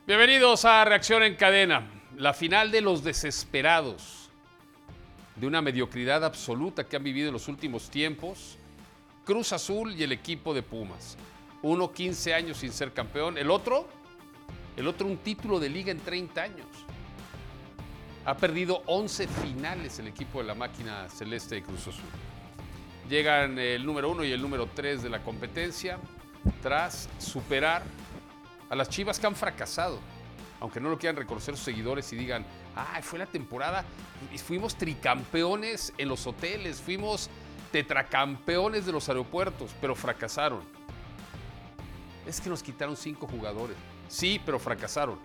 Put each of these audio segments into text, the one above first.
Bienvenidos a Reacción en Cadena, la final de los desesperados, de una mediocridad absoluta que han vivido en los últimos tiempos, Cruz Azul y el equipo de Pumas. Uno 15 años sin ser campeón, el otro un título de liga en 30 años. Ha perdido 11 finales el equipo de la máquina celeste de Cruz Azul. Llegan el número 1 y el número 3 de la competencia tras superar a las Chivas que han fracasado, aunque no lo quieran reconocer sus seguidores y digan, fue la temporada, fuimos tricampeones en los hoteles, fuimos tetracampeones de los aeropuertos, pero fracasaron. Es que nos quitaron 5 jugadores, sí, pero fracasaron.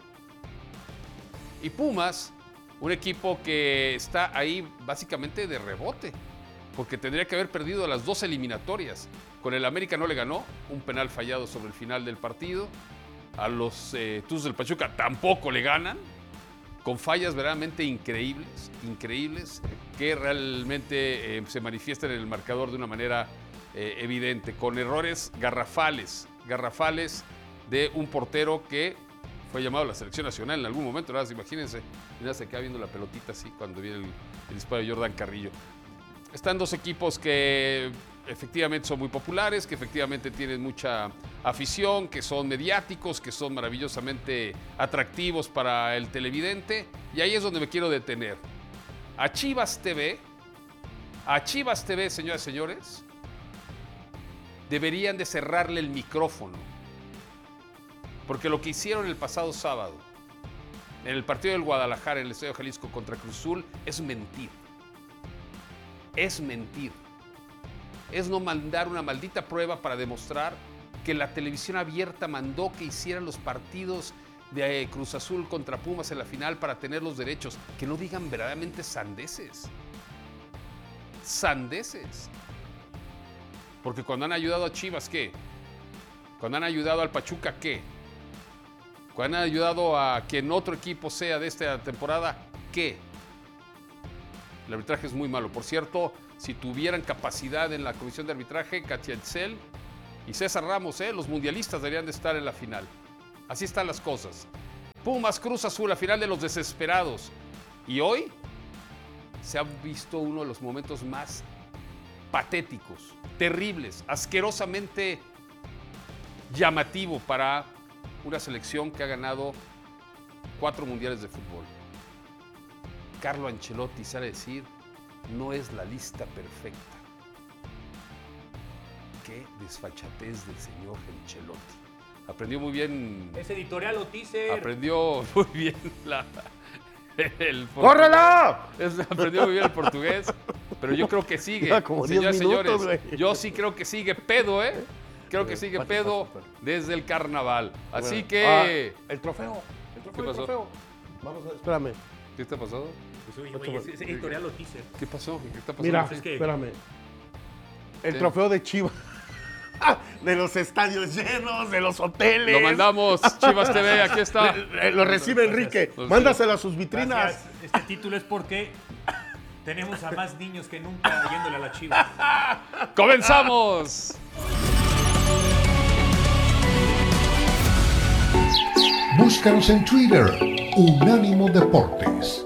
Y Pumas, un equipo que está ahí básicamente de rebote, porque tendría que haber perdido las 2 eliminatorias. Con el América no le ganó, un penal fallado sobre el final del partido. A los Tuzos del Pachuca tampoco le ganan, con fallas verdaderamente increíbles, que realmente se manifiestan en el marcador de una manera evidente, con errores garrafales de un portero que fue llamado a la selección nacional en algún momento. Nada más, imagínense, nada, se queda viendo la pelotita así cuando viene el disparo de Jordan Carrillo. Están dos equipos que efectivamente son muy populares, que efectivamente tienen mucha afición, que son mediáticos, que son maravillosamente atractivos para el televidente. Y ahí es donde me quiero detener. A Chivas TV, señoras y señores, deberían de cerrarle el micrófono. Porque lo que hicieron el pasado sábado, en el partido del Guadalajara, en el Estadio Jalisco contra Cruz Azul, es mentir. Es mentir. Es no mandar una maldita prueba para demostrar que la televisión abierta mandó que hicieran los partidos de Cruz Azul contra Pumas en la final para tener los derechos. Que no digan verdaderamente sandeces. Sandeces. Porque cuando han ayudado a Chivas, ¿qué? Cuando han ayudado al Pachuca, ¿qué? Cuando han ayudado a que en otro equipo sea de esta temporada, ¿qué? El arbitraje es muy malo. Por cierto, si tuvieran capacidad en la comisión de arbitraje, Katia Etzel y César Ramos, los mundialistas deberían de estar en la final. Así están las cosas. Pumas, Cruz Azul, la final de los desesperados. Y hoy se ha visto uno de los momentos más patéticos, terribles, asquerosamente llamativo para una selección que ha ganado 4 mundiales de fútbol. Carlo Ancelotti sale a decir, no es la lista perfecta. Qué desfachatez del señor Ancelotti. Aprendió muy bien. Es editorial o teaser. Aprendió muy bien el ¡Córrela! Aprendió muy bien el portugués, pero yo creo que sigue. Señoras y señores, yo sí creo que sigue pedo, Creo que sigue pedo desde el carnaval. Así que... El trofeo. ¿Qué pasó? Vamos a... Espérame. ¿Qué está pasando? Oye, es editorial o teaser. ¿Qué pasó? ¿Qué está pasando? Mira, Es que- espérame. El trofeo de Chivas. De los estadios llenos, de los hoteles. Lo mandamos, Chivas TV, aquí está. Lo recibe Enrique. Mándaselo a sus vitrinas. Gracias. Este título es porque tenemos a más niños que nunca yéndole a la Chivas. ¡Comenzamos! Búscanos en Twitter, Unánimo Deportes.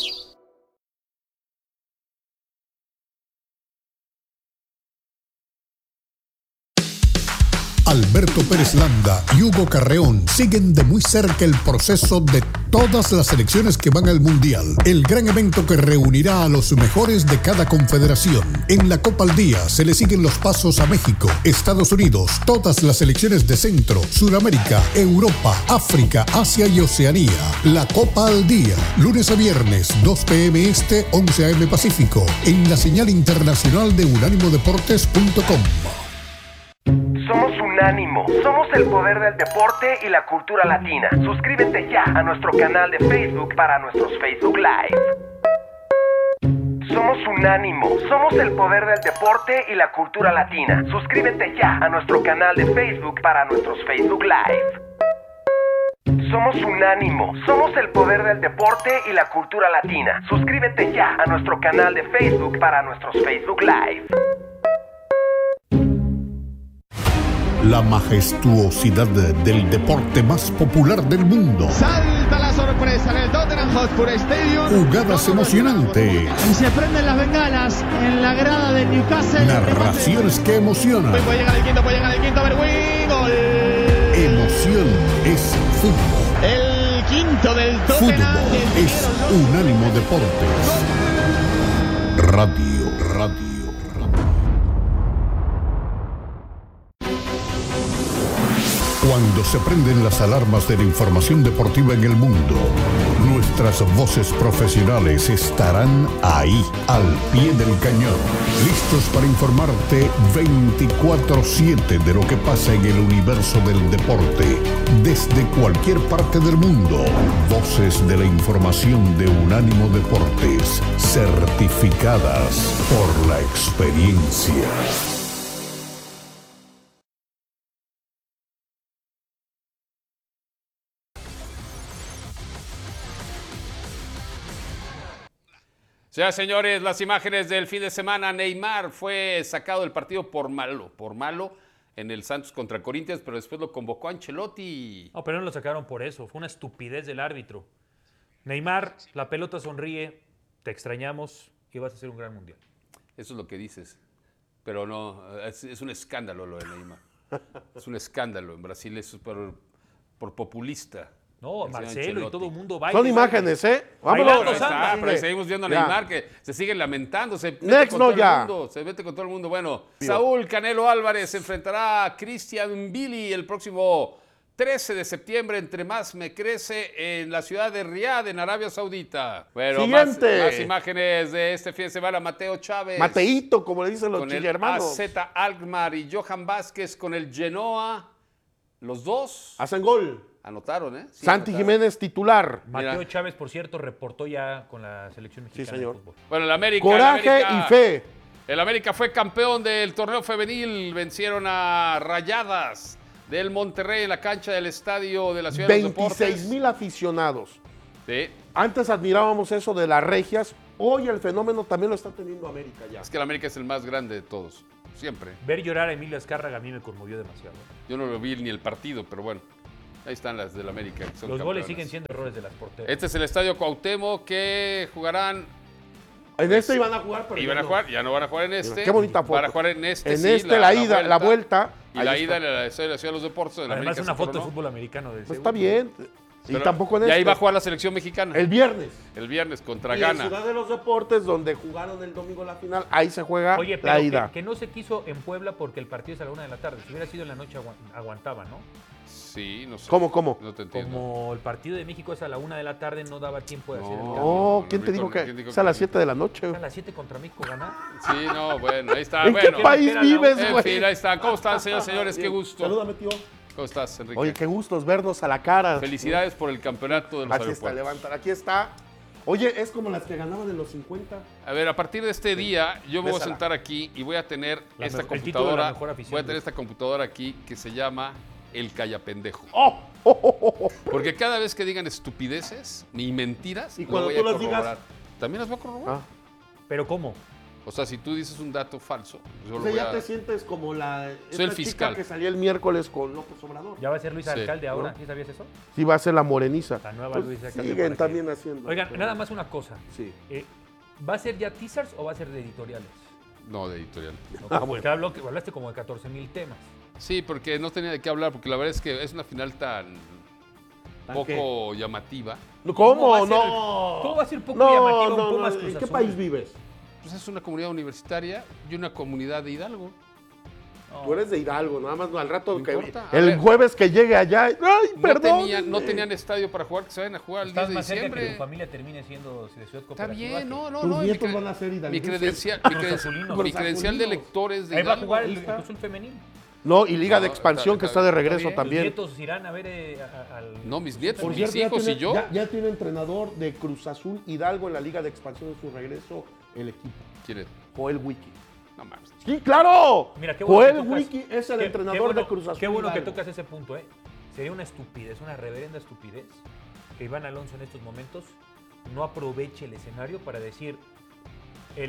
Alberto Pérez Landa y Hugo Carreón siguen de muy cerca el proceso de todas las selecciones que van al Mundial, el gran evento que reunirá a los mejores de cada confederación. En la Copa al Día se le siguen los pasos a México, Estados Unidos, todas las selecciones de Centro, Sudamérica, Europa, África, Asia y Oceanía. La Copa al Día, lunes a viernes, 2 p.m. Este, 11 a.m. Pacífico, en la señal internacional de unánimodeportes.com. Somos Unánimo, somos el poder del deporte y la cultura latina. Suscríbete ya a nuestro canal de Facebook para nuestros Facebook Live. Somos Unánimo, somos el poder del deporte y la cultura latina. Suscríbete ya a nuestro canal de Facebook para nuestros Facebook Live. Somos Unánimo, somos el poder del deporte y la cultura latina. Suscríbete ya a nuestro canal de Facebook para nuestros Facebook Live. la majestuosidad del deporte más popular del mundo. Salta la sorpresa en el Tottenham Hotspur Stadium. Jugadas emocionantes. Y se prenden las bengalas en la grada de Newcastle. Narraciones que emocionan. Puede llegar el quinto, Berwin, gol. Emoción es fútbol. El quinto del Tottenham. Fútbol es Unánimo Deportes. Radio. Cuando se prenden las alarmas de la información deportiva en el mundo, nuestras voces profesionales estarán ahí, al pie del cañón, listos para informarte 24/7 de lo que pasa en el universo del deporte, desde cualquier parte del mundo. Voces de la información de Unánimo Deportes, certificadas por la experiencia. Señoras y señores, las imágenes del fin de semana. Neymar fue sacado del partido por malo en el Santos contra Corinthians, pero después lo convocó Ancelotti. No, pero no lo sacaron por eso. Fue una estupidez del árbitro. Neymar, la pelota sonríe, te extrañamos y vas a hacer un gran mundial. Eso es lo que dices. Pero no, es un escándalo lo de Neymar. Es un escándalo. En Brasil es por populista. No, El señor Marcelo Ancelotti. y todo el mundo baila. Son imágenes, ¿eh? Bailando Vámonos. Ahí está, samba. pero ahí seguimos viendo a Ya. Neymar que se sigue lamentando. Se mete Next, con no, todo ya. el mundo. Se mete con todo el mundo. Bueno, Saúl Canelo Álvarez enfrentará a Christian Billy el próximo 13 de septiembre, entre más me crece, en la ciudad de Riad, en Arabia Saudita. Bueno, Siguiente. más imágenes de este fin de semana. Mateo Chávez. Mateíto, como le dicen los Con el chillermanos. AZ Alkmaar y Johan Vázquez con el Genoa. Los dos Hacen gol. anotaron, ¿eh? Sí, Santi anotaron. Jiménez titular. Mateo Mira. Chávez, por cierto, reportó ya con la selección mexicana señor. de fútbol. Bueno, el América. Coraje y fe. El América fue campeón del torneo femenil. Vencieron a Rayadas del Monterrey en la cancha del estadio de la Ciudad de los Deportes. 26,000 aficionados. Sí. Antes admirábamos eso de las regias. Hoy el fenómeno también lo está teniendo América ya. Es que el América es el más grande de todos. Siempre. Ver llorar a Emilio Azcárraga a mí me conmovió demasiado. Yo no lo vi ni el partido, pero bueno. Ahí están las del América. Que son Los goles campeonas. siguen siendo errores de las porteras. Este es el estadio Cuauhtémoc que jugarán. En este iban a jugar, pero Iban ya a no. jugar, ya no van a jugar en este. Qué bonita foto. Van a jugar en este. En sí, este, la ida, la vuelta. Y ahí la está. ida en la Ciudad de los Deportes. del Además, América una se foto de coronó. fútbol americano del Pues está bien. Y Pero- tampoco en y este. ahí va a jugar la selección mexicana. El viernes. El viernes contra Y en Ghana. Ciudad de los Deportes, donde jugaron el domingo la final, ahí se juega Oye, la pero ida. que no se quiso en Puebla porque el partido es a la 1 de la tarde. Si hubiera sido en la noche aguantaba, ¿no? Sí, no sé. ¿Cómo? No te entiendo. Como el partido de México es a la 1 de la tarde, no daba tiempo de hacer el No. cambio. Oh, ¿quién te ¿quién dijo que dijo es a las que- 7 de la noche? A las 7 contra México ganar. Sí, no, bueno, ahí está. ¿En bueno, qué país Era la- vives, En güey? fin, ahí está. ¿Cómo están, señores? Qué gusto. Salúdame, tío. ¿Cómo estás, Enrique? Oye, qué gustos vernos a la cara. Felicidades por el campeonato de los Aquí está, aeropuertos. levantar. Aquí está. Oye, es como las que ganaban en los 50. A ver, a partir de este día, yo me voy a Bésala. sentar aquí y voy a tener La esta el título de la computadora. mejor afición Voy a tener de- esta computadora aquí que se llama El Callapendejo. ¡Oh! Porque cada vez que digan estupideces ni mentiras, Y lo cuando voy tú a las corroborar. digas- También las voy a corroborar. Ah. ¿Pero cómo? O sea, si tú dices un dato falso, yo O lo sea, voy ya a... te sientes como la Soy el esta fiscal. chica que salía el miércoles con López Obrador. Ya va a ser Luis Sí, Alcalde ahora. ¿no? ¿Sí sabías eso? Sí, va a ser la moreniza. La nueva Pues Luisa Alcalde siguen para que- también haciendo. Oigan, nada más una cosa. Sí. ¿Va a ser ya teasers o va a ser de editoriales? No, de editorial. Porque hablaste como de 14,000 temas. Sí, porque no tenía de qué hablar, porque la verdad es que es una final tan poco llamativa. ¿Cómo? va a ser- No. ¿Cómo va a ser poco No, llamativo un no, Pumas no. Cruz ¿En qué Azul? país vives? Pues es una comunidad universitaria y una comunidad de Hidalgo. Tú eres de Hidalgo, nada más al rato No que importa. A el ver. jueves que llegue allá. ¡Ay, perdón! No tenían estadio para jugar, que se vayan a jugar el 10 Estás de más cerca que diciembre. tu familia termine siendo de ciudad Está cooperativa. bien, no, no, Tus no. nietos van a ser mi hidalguenses. credencial, Cruzazulinos. mi credencial de Cruzazulinos. lectores de Ahí va a Hidalgo. jugar el ahí está. Cruz Azul femenil. No, y Liga de No, Expansión está- que está de está regreso bien. Tus también. nietos irán a ver al... No, mis nietos, Por mis cierto, hijos ya y yo. tiene, ya tiene entrenador de Cruz Azul Hidalgo en la Liga de Expansión en su regreso el equipo. ¿Quién es? Joel Wiki. No mames. Sí, claro. Mira, qué bueno Joel que tocas- Wiki es el qué- entrenador qué bueno- de Cruz Azul Qué bueno que Hidalgo. tocas ese punto, ¿eh? Sería una estupidez, una reverenda estupidez que Iván Alonso en estos momentos no aproveche el escenario para decir el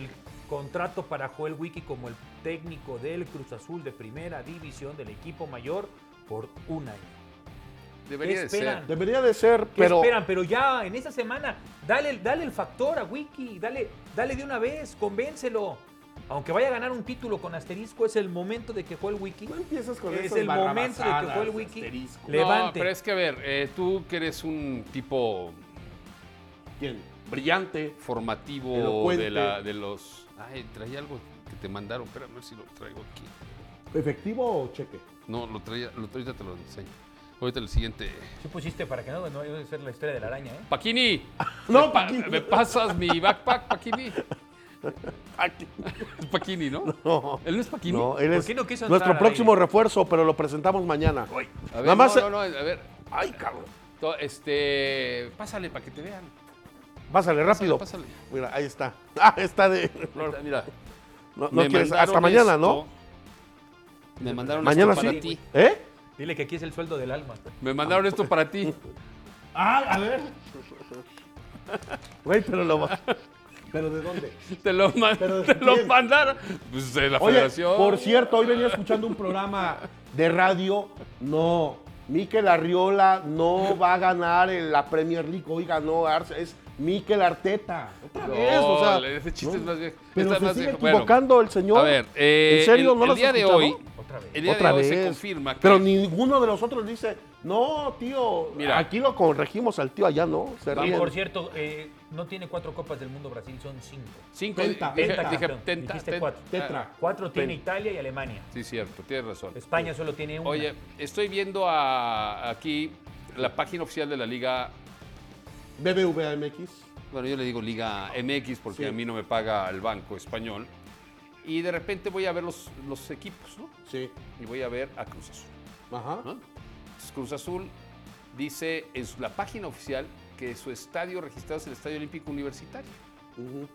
contrato para Joel Wiki como el técnico del Cruz Azul de primera división del equipo mayor por un año. Debería de ser. esperan? Debería de ser, ¿Qué pero esperan? Pero ya en esa semana, dale el factor a Wiki, dale de una vez, convéncelo. Aunque vaya a ganar un título con asterisco, es el momento de que Joel Wiki. no empiezas con Es esas el momento de que barrabasadas, Joel Wiki asterisco. levante. No, pero es que a ver, tú que eres un tipo ¿Quién? Brillante. formativo Elocuente. de los... Ay, traía algo que te mandaron, espérame a ver si lo traigo aquí. ¿Efectivo o cheque? No, ahorita te lo enseño. Ahorita el siguiente. Sí pusiste para que no iba a ser la historia de la araña, ¿eh? Paquini. No, ¿Me, Paquini. ¿Me pasas mi backpack, Paquini? Aquí. Es Paquini, ¿no? No. ¿Él no es Paquini? No, él ¿Por es qué no quiso entrar nuestro al próximo aire? refuerzo, pero lo presentamos mañana. A ver, Nada más- no, a ver. Ay, cabrón. Pásale para que te vean. Pásale rápido. Pásale. Mira, ahí está. Ah, está de. Mira. No Me quieres. mandaron Hasta mañana, esto. ¿no? Me mandaron Mañana esto para sí. ti. ¿Eh? Dile que aquí es el sueldo del alma. Me mandaron esto para ti. Ah, a ver. Güey, pero lo va. ¿Pero de dónde? Te lo, ¿Pero te lo quién? mandaron. Pues de la Oye, federación. por cierto, hoy venía escuchando un programa de radio. No, Mikel Arriola no va a ganar en la Premier League. Hoy ganó Arce. Es Mikel Arteta. Otra vez, o sea. ese chiste no. es más viejo. Pero Está se más sigue viejo. Bueno, equivocando el señor. a ver, ¿En serio? ¿No lo el has día de escuchado? hoy, Otra vez. el día Otra de hoy se vez. confirma que Pero ninguno de nosotros dice, no, tío, Mira. aquí lo corregimos al tío allá, ¿no? Se Y ríen. por cierto, no tiene 4 Copas del Mundo Brasil, son 5. 5 Penta. dije Pentacampeón. tenta, Dijiste ten- 4. Tetra. 4 tiene Italia y Alemania. Sí, cierto, tienes razón. España solo tiene 1. Oye, estoy viendo aquí la página oficial de la Liga. BBVA MX. Bueno, yo le digo Liga MX porque Sí. a mí no me paga el banco español. Y de repente voy a ver los equipos, ¿no? Sí. Y voy a ver a Cruz Azul. Ajá. ¿no? Entonces, Cruz Azul dice en la página oficial que su estadio registrado es el Estadio Olímpico Universitario. Ujú.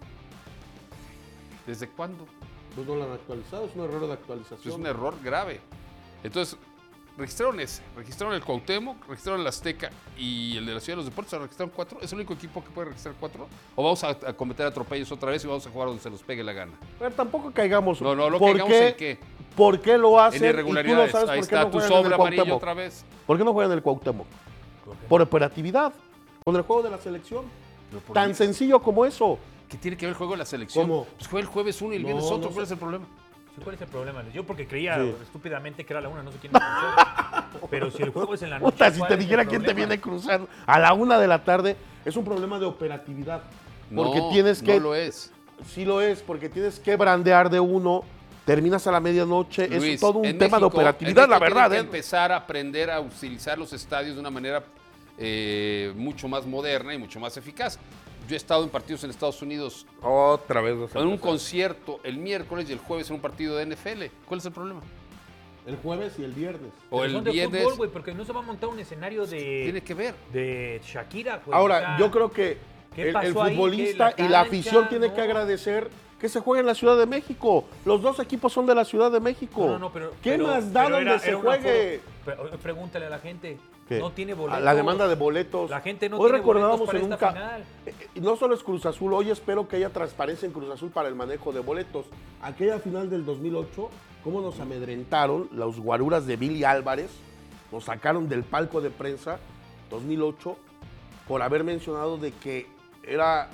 ¿Desde cuándo? Pues no lo han actualizado, es un error de Pues actualización. es un error grave. Entonces, registraron registraron el Cuauhtémoc, registraron el Azteca y el de la Ciudad de los Deportes, registraron 4. ¿Es el único equipo que puede registrar 4? ¿O vamos a cometer atropellos otra vez y vamos a jugar donde se nos pegue la gana? Pero tampoco caigamos. No, lo ¿Por caigamos qué? en qué. ¿Por qué lo En hacen? Y tú no irregularidades. sabes Ahí por qué está no tu juegan en el sobre amarillo Cuauhtémoc. otra vez. ¿Por qué no juegan en el Cuauhtémoc? ¿Por qué? Por operatividad. Con el juego de la selección. Pero por Tan ahí- sencillo como eso. ¿Qué tiene que ver el juego de la selección? ¿Cómo? Pues juega el jueves uno y el No, viernes otro. no ¿Cuál sé. es el problema? Sí, ¿cuál es el problema? Yo porque creía Sí. estúpidamente que era la 1, no sé quién me puso. Pero si el juego es en la noche. Puta, si ¿cuál te es el dijera quién te problema? viene cruzando a la 1 de la tarde, es un problema de operatividad. Porque No, tienes que. No lo es. Sí lo es, porque tienes que brandear de uno, terminas a la medianoche, Luis, es todo un en tema de México- operatividad, en la México verdad. tienen que empezar a aprender a utilizar los estadios de una manera mucho más moderna y mucho más eficaz. Yo he estado en partidos en Estados Unidos, Otra vez. en un concierto el miércoles y el jueves en un partido de NFL. ¿Cuál es el problema? El jueves y el viernes. O Pero el son de viernes. fútbol, güey, porque no se va a montar un escenario Tiene de, que ver. de Shakira, güey. Ahora, O sea, yo creo que ¿qué el pasó ahí? futbolista ¿Qué? y La la cancha, afición tiene no. que agradecer que se juegue en la Ciudad de México. Los dos equipos son de la Ciudad de México. No, pero. ¿Qué pero- más da pero donde se era un juegue? aforo. Pero, pregúntale a la gente. ¿Qué? No tiene A boletos. la demanda de boletos. La gente no Hoy tiene recordábamos boletos para en un esta final. no solo es Cruz Azul, hoy espero que haya transparencia en Cruz Azul para el manejo de boletos. Aquella final del 2008, cómo nos amedrentaron los guaruras de Billy Álvarez, nos sacaron del palco de prensa 2008 por haber mencionado de que era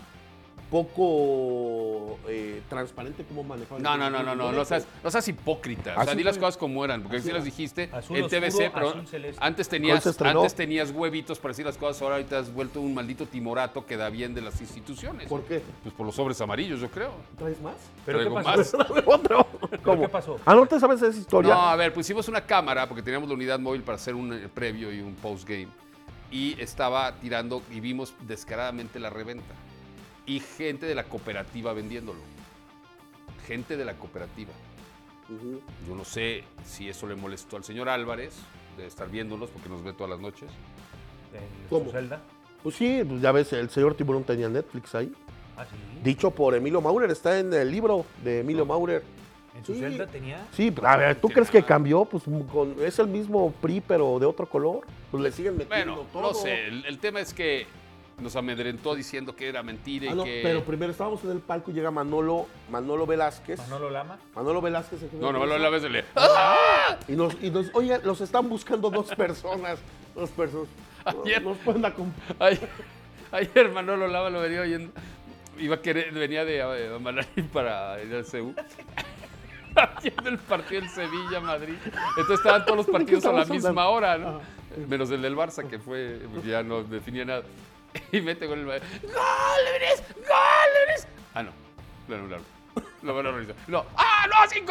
poco transparente cómo manejaban. No seas hipócrita. O sea, Así di las fue. cosas como eran, porque Así así las era. dijiste Azul en oscuro, TVC, pero azul celeste. antes ¿Cuál se estrenó? tenías huevitos para decir las cosas, ahora ahorita has vuelto un maldito timorato que da bien de las instituciones. ¿Por qué? Pues por los sobres amarillos, yo creo. ¿Traes más? ¿Pero qué Traigo pasó? más. Otro. ¿Cómo? qué pasó? Ah, ¿no te sabes esa historia? No, a ver, pusimos una cámara porque teníamos la unidad móvil para hacer un previo y un post-game. Y estaba tirando y vimos descaradamente la reventa. Y gente de la cooperativa vendiéndolo. Gente de la cooperativa. Ujú. Yo no sé si eso le molestó al señor Álvarez de estar viéndolos porque nos ve todas las noches. En ¿Cómo? su celda. Pues sí, pues ya ves, el señor Tiburón tenía Netflix ahí. Ah, sí. Dicho por Emilio Maurer, está en el libro de Emilio Maurer. En su Sí. celda tenía. Sí, a ver, ¿tú crees que cambió? Pues es el mismo PRI, pero de otro color. Pues le siguen metiendo Bueno, todo. no sé, el tema es que nos amedrentó diciendo que era mentira y No, que... pero primero estábamos en el palco y llega Manolo Velázquez. Manolo Lama. Manolo Velázquez. No, la vez le... Y nos, oye, los están buscando dos personas. Ayer. Nos pueden acompañar. Ayer Manolo Lama lo venía oyendo. Venía de Manalín para ir al CEU. Haciendo el partido del Sevilla-Madrid. Entonces estaban todos los partidos a la misma hora, ¿no? Menos el del Barça, que fue, ya no definía nada. Y mete con el Madrid. ¡Goles! ¡Goles! Ah, no. Lo anularon. Lo van a revisar. No. ¡Ah, no! ¡Sin gol!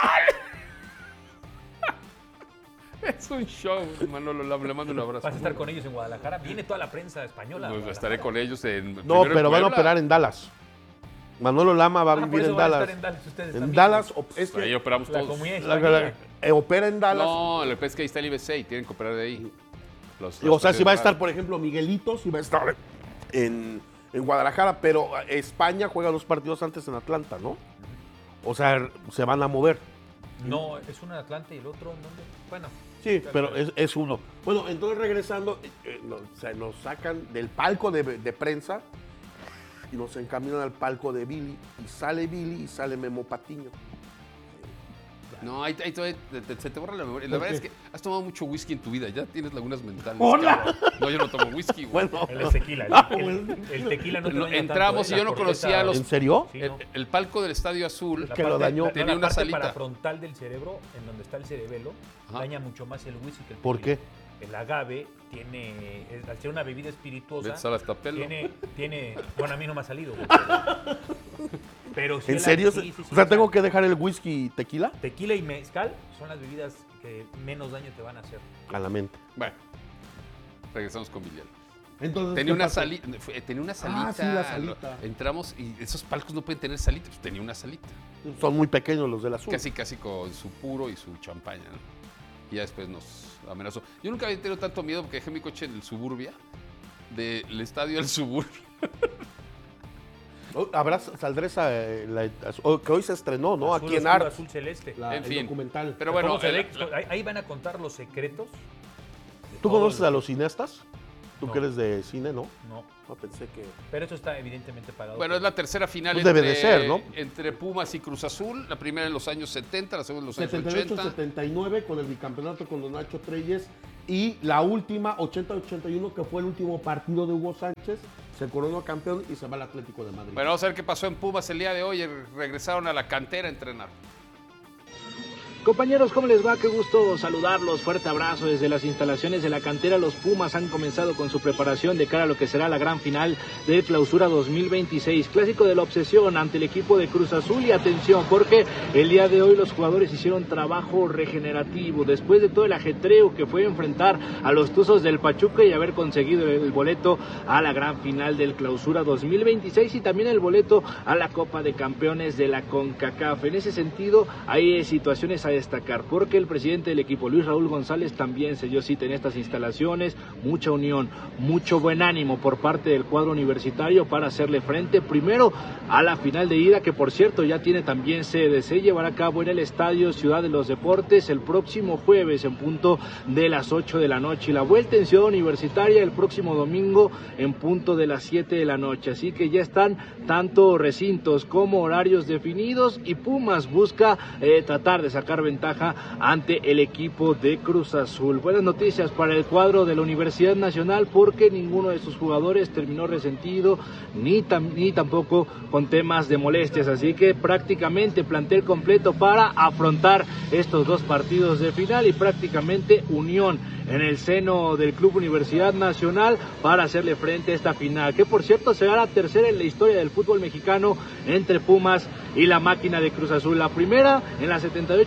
Es un show, Manolo Lama. Le mando un abrazo. Vas a estar con ellos en Guadalajara. Viene toda la prensa española. Pues estaré con ellos en... No, pero van a operar en Dallas. Manolo Lama va a por vivir eso en van a Dallas. estar en Dallas ustedes En también. Dallas, es Ahí que operamos La todos. comunidad hispánica. opera en Dallas. No, lo que pasa es que ahí está el IBC y tienen que operar de ahí. O sea, si va a estar, por ejemplo, Miguelito, si va a estar en Guadalajara, pero España juega los partidos antes en Atlanta, ¿no? O sea, se van a mover. No, es uno en Atlanta y el otro, ¿dónde? Bueno. Sí, pero es uno. Bueno, entonces regresando, nos sacan del palco de prensa y nos encaminan al palco de Billy. Y sale Billy y sale Memo Patiño. No, ahí todavía se te borra la memoria. La verdad es que has tomado mucho whisky en tu vida. Ya tienes lagunas mentales. ¡Hola! Cabrón. No, yo no tomo whisky, güey. Bueno, Él es tequila. El tequila no te daña Entramos tanto, y yo no la conocía corteza- a los... ¿en serio? Sí, ¿no? El palco del Estadio Azul. La que lo parte- dañó. la Tenía una parte salita. parafrontal del cerebro, en donde está el cerebelo, Ajá. daña mucho más el whisky que el ¿Por tequila. qué? El agave tiene, al ser una bebida espirituosa, Vete a la Tapelo. tiene, bueno, a mí no me ha salido, güey, pero sí ¿En el- serio? sí, sí, sí, O sea, ¿tengo que dejar el whisky y tequila? Tequila y mezcal son las bebidas que menos daño te van a hacer. A la mente. Bueno, regresamos con Vilial. Entonces, Tenía ¿qué una, pasó? tenía una salita. sí, la salita. Entramos y esos palcos no pueden tener salita. Pues tenía una salita. Son muy pequeños los del azul. Casi con su puro y su champaña, ¿no? Y ya después nos amenazó. Yo nunca había tenido tanto miedo porque dejé mi coche en el Suburbia, del estadio del Suburbia. Saldrá esa, que hoy se estrenó, ¿no? Azul Aquí en oscuro, Art. azul celeste. En fin. El documental. Pero bueno, ¿Cómo se ve? Ahí van a contar los secretos. de ¿Tú todo conoces el- a los cineastas? Tú No. que eres de cine, ¿no? No, No, pensé que... pero eso está evidentemente pagado. Bueno, es la tercera final Pues debe de ser, ¿no? entre Pumas y Cruz Azul. La primera en los años 70, la segunda en los años 78, 80. 79 con el bicampeonato con Don Nacho Treyes y la última 80-81 que fue el último partido de Hugo Sánchez, se coronó campeón y se va al Atlético de Madrid. Bueno, vamos a ver qué pasó en Pumas el día de hoy. Regresaron a la cantera a entrenar. Compañeros, ¿cómo les va? Qué gusto saludarlos. Fuerte abrazo desde las instalaciones de la cantera. Los Pumas han comenzado con su preparación de cara a lo que será la gran final de Clausura 2026. Clásico de la obsesión ante el equipo de Cruz Azul. Y atención, porque el día de hoy los jugadores hicieron trabajo regenerativo. Después de todo el ajetreo que fue enfrentar a los Tuzos del Pachuca y haber conseguido el boleto a la gran final del Clausura 2026 y también el boleto a la Copa de Campeones de la CONCACAF. En ese sentido, hay situaciones a destacar, porque el presidente del equipo, Luis Raúl González, también se dio cita en estas instalaciones. Mucha unión, mucho buen ánimo por parte del cuadro universitario para hacerle frente primero a la final de ida, que por cierto ya tiene también sede. Se llevará a cabo en el Estadio Ciudad de los Deportes el próximo jueves en punto de las 8 de la noche y la vuelta en Ciudad Universitaria el próximo domingo en punto de las 7 de la noche. Así que ya están tanto recintos como horarios definidos y Pumas busca tratar de sacar ventaja ante el equipo de Cruz Azul. Buenas noticias para el cuadro de la Universidad Nacional, porque ninguno de sus jugadores terminó resentido ni tampoco con temas de molestias, así que prácticamente plantel completo para afrontar estos dos partidos de final y prácticamente unión en el seno del Club Universidad Nacional para hacerle frente a esta final, que por cierto será la tercera en la historia del fútbol mexicano entre Pumas y la Máquina de Cruz Azul. La primera en la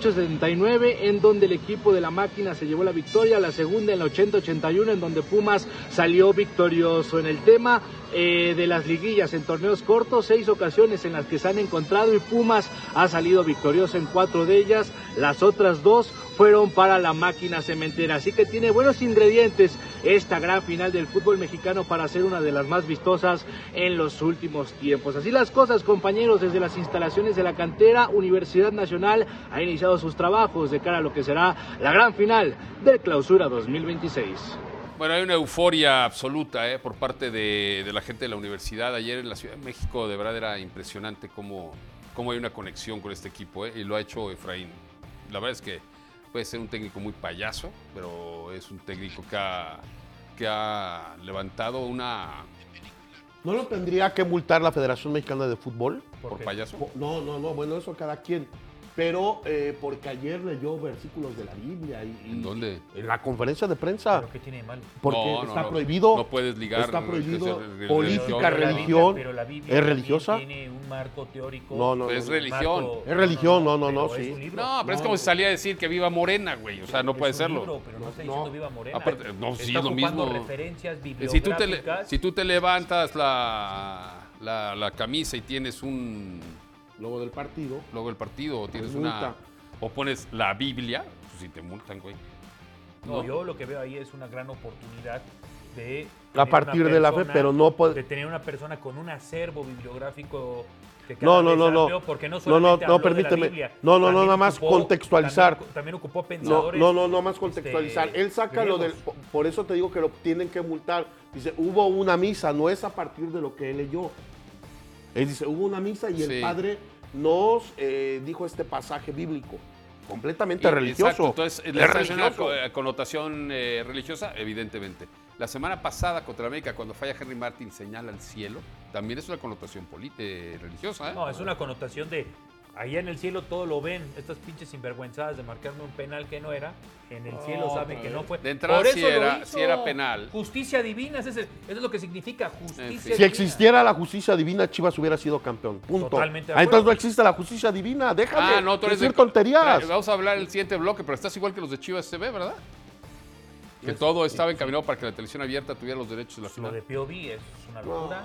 78-79, en donde el equipo de la Máquina se llevó la victoria, la segunda en la 80-81, en donde Pumas salió victorioso. En el tema de las liguillas en torneos cortos, 6 ocasiones en las que se han encontrado y Pumas ha salido victorioso en 4 de ellas, las otras 2 fueron para la Máquina Cementera, así que tiene buenos ingredientes esta gran final del fútbol mexicano para ser una de las más vistosas en los últimos tiempos. Así las cosas, compañeros, desde las instalaciones de la cantera, Universidad Nacional ha iniciado sus trabajos de cara a lo que será la gran final del Clausura 2026. Bueno, hay una euforia absoluta por parte de la gente de la universidad. Ayer en la Ciudad de México, de verdad era impresionante cómo hay una conexión con este equipo, y lo ha hecho Efraín. La verdad es que puede ser un técnico muy payaso, pero es un técnico que ha levantado una... ¿No lo tendría que multar la Federación Mexicana de Fútbol? ¿Por payaso? No, bueno, eso cada quien. Pero porque ayer leyó versículos de la Biblia ¿En dónde? En la conferencia de prensa. ¿Pero qué tiene de malo? Porque está prohibido. No puedes ligar. Está prohibido política, religión. Pero la Biblia ¿Es religiosa? Tiene un marco teórico. No. Es religión. Es religión, no, Es sí. un libro. No, pero es como si salía a decir que viva Morena, güey. O sea, no puede Es un serlo. libro, pero no está diciendo viva Morena. Aparte, no, sí, Está es lo ocupando mismo. referencias Si bibliográficas. tú te levantas la camisa y tienes un Luego del partido. logo del partido, o tienes Multa. o pones la Biblia, pues sí te multan, güey. No, yo lo que veo ahí es una gran oportunidad de... A tener partir una de la fe, persona- pero no puede. De tener una persona con un acervo bibliográfico que No, cada vez no. amplio, porque no solamente habló de la permíteme. Biblia, No, también nada más ocupó- contextualizar. También ocupó No, pensadores. no más contextualizar. Él saca lo del. griegos. Por eso te digo que lo tienen que multar. Dice, hubo una misa, no es a partir de lo que él leyó. Él dice, hubo una misa y Sí. el padre nos dijo este pasaje bíblico. Completamente religioso. Exacto, entonces Es le está haciendo una religioso. connotación religiosa, evidentemente. La semana pasada contra América, cuando falla Henry Martin, señala al cielo, también es una connotación religiosa. No, es una connotación de allá en el cielo todo lo ven. Estas pinches sinvergüenzadas de marcarme un penal que no era. En el cielo saben que no fue. De entrada Por eso sí lo era- hizo. sí era penal. Justicia divina, eso es lo que significa justicia En fin. divina. Si existiera la justicia divina, Chivas hubiera sido campeón. Punto. Totalmente de Ah, entonces acuerdo. no existe la justicia divina. Déjame No, tú eres decir tonterías. Vamos a hablar el siguiente bloque, pero estás igual que los de Chivas TV, ¿verdad? Que todo estaba encaminado para que la televisión abierta tuviera los derechos de la Lo final. de POV es una locura.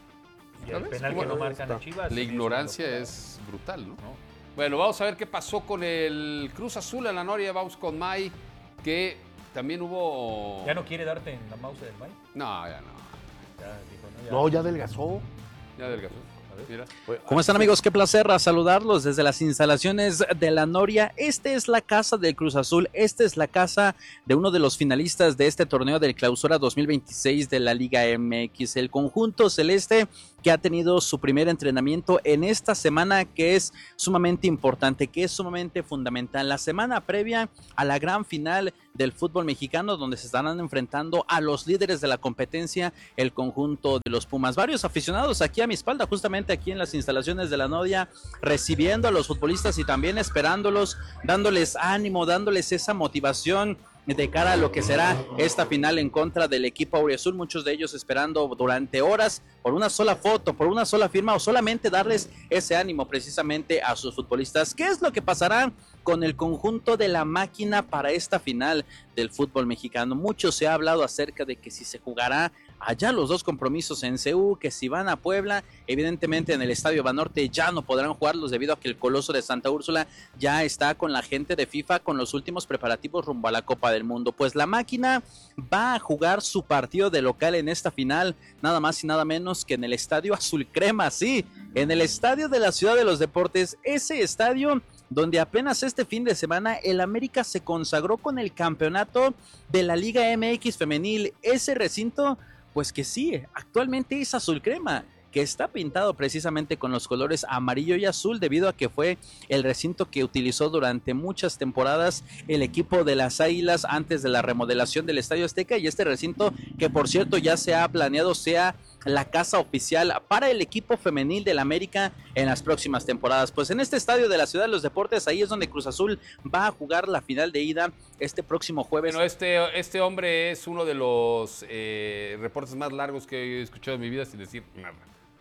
Y el ¿Sabes? penal que Bueno, no marcan a Chivas. La es una ignorancia locura. es brutal, ¿no? Bueno, vamos a ver qué pasó con el Cruz Azul en la Noria. Vamos con May, que también hubo... ¿Ya no quiere darte en la mouse del May? No, ya no. Ya dijo, No, ya adelgazó. Ya adelgazó. Mira. ¿Cómo están, amigos? Qué placer saludarlos desde las instalaciones de la Noria. Esta es la casa del Cruz Azul, esta es la casa de uno de los finalistas de este torneo del Clausura 2026 de la Liga MX, el conjunto celeste, que ha tenido su primer entrenamiento en esta semana, que es sumamente importante, que es sumamente fundamental. La semana previa a la gran final del fútbol mexicano, donde se estarán enfrentando a los líderes de la competencia, el conjunto de los Pumas. Varios aficionados aquí a mi espalda, justamente aquí en las instalaciones de la Noria, recibiendo a los futbolistas y también esperándolos, dándoles ánimo, dándoles esa motivación de cara a lo que será esta final en contra del equipo auriazul, muchos de ellos esperando durante horas por una sola foto, por una sola firma o solamente darles ese ánimo precisamente a sus futbolistas. ¿Qué es lo que pasará con el conjunto de la máquina para esta final del fútbol mexicano? Mucho se ha hablado acerca de que si se jugará allá los dos compromisos en CU, que si van a Puebla, evidentemente en el Estadio Banorte ya no podrán jugarlos debido a que el Coloso de Santa Úrsula ya está con la gente de FIFA con los últimos preparativos rumbo a la Copa del Mundo. Pues la máquina va a jugar su partido de local en esta final, nada más y nada menos que en el Estadio Azul Crema, sí, en el Estadio de la Ciudad de los Deportes, ese estadio donde apenas este fin de semana el América se consagró con el campeonato de la Liga MX femenil. Ese recinto, pues que sí, actualmente es azul crema, que está pintado precisamente con los colores amarillo y azul debido a que fue el recinto que utilizó durante muchas temporadas el equipo de las Águilas antes de la remodelación del Estadio Azteca, y este recinto que por cierto ya se ha planeado sea la casa oficial para el equipo femenil del América en las próximas temporadas. Pues en este estadio de la Ciudad de los Deportes, ahí es donde Cruz Azul va a jugar la final de ida este próximo jueves. Bueno, este hombre es uno de los reportes más largos que he escuchado en mi vida sin decir nada.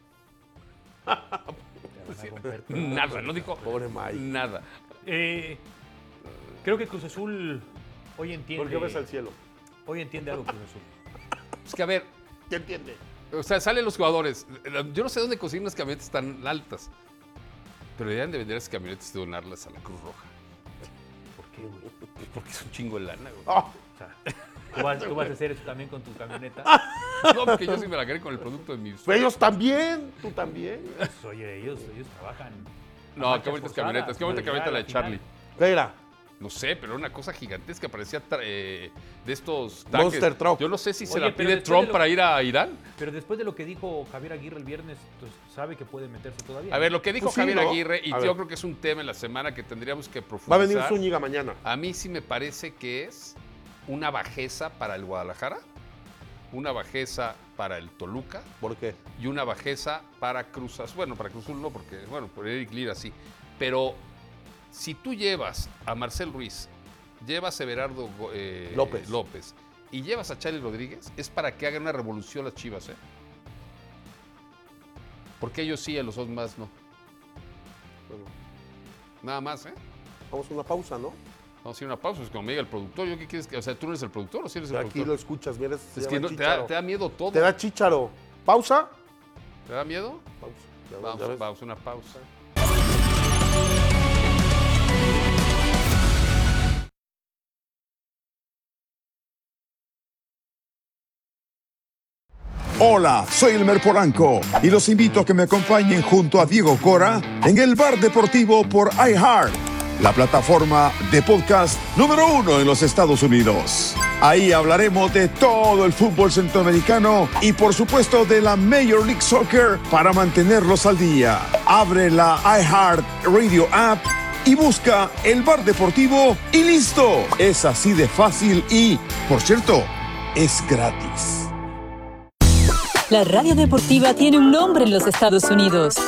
Nada, no dijo Pobre Mike. nada. Creo que Cruz Azul hoy entiende. ¿Por qué ves al cielo? Hoy entiende algo Cruz Azul. Es que a ver, ¿Qué entiende? o sea, salen los jugadores. Yo no sé dónde consiguen unas camionetas tan altas, pero deberían de vender esas camionetas y donarlas a la Cruz Roja. ¿Por qué, güey? Porque es un chingo de lana, güey. Oh, O sea, ¿tú vas a hacer eso también con tu camioneta? No, porque yo sí me la quedé con el producto de mis... ellos también, tú también. Pues, oye, ellos trabajan. No, qué bonitas camionetas. Qué bonita camioneta la de Charlie. ¿Qué era? No sé, pero era una cosa gigantesca, parecía de estos tanques. Monster Truck. Yo no sé si se Oye, la pero pide después Trump de lo- para ir a Irán. Pero después de lo que dijo Javier Aguirre el viernes, pues sabe que puede meterse todavía. A ver, lo que dijo Pues sí, Javier ¿no? Aguirre, y A yo ver. creo que es un tema en la semana que tendríamos que Va a profundizar. venir Zúñiga mañana. A mí sí me parece que es una bajeza para el Guadalajara, una bajeza para el Toluca ¿Por qué? y una bajeza para Cruz Azul. Bueno, para Cruz Azul no, porque, bueno, por Eric Lira sí. Pero si tú llevas a Marcel Ruiz, llevas a Everardo López y llevas a Charlie Rodríguez, es para que hagan una revolución las Chivas, ¿eh? Porque ellos sí, a los dos más no. Bueno, Nada más, ¿eh? vamos a una pausa, ¿no? Vamos a hacer una pausa, es como me diga el productor. ¿Yo qué quieres que.? O sea, tú no eres el productor o sí eres el Aquí lo productor. escuchas, mira, Es que no, te da miedo todo. Te da chícharo. ¿Pausa? ¿Te da miedo? Pausa. Ya ves. Vamos, una pausa. Hola, soy Elmer Polanco y los invito a que me acompañen junto a Diego Cora en el Bar Deportivo por iHeart, la plataforma de podcast número 1 en los Estados Unidos. Ahí hablaremos de todo el fútbol centroamericano y por supuesto de la Major League Soccer para mantenerlos al día. Abre la iHeart Radio app y busca el Bar Deportivo y listo. Es así de fácil y, por cierto, es gratis. La radio deportiva tiene un nombre en los Estados Unidos.